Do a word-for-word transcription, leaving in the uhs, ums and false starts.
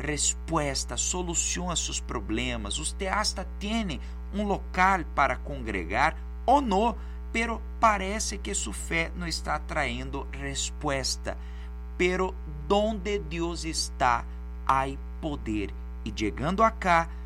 respuesta, solución a sus problemas. Usted hasta tiene un local para congregar o no, pero parece que su fe no está trayendo respuesta. Pero donde Deus está, hay poder. E chegando acá,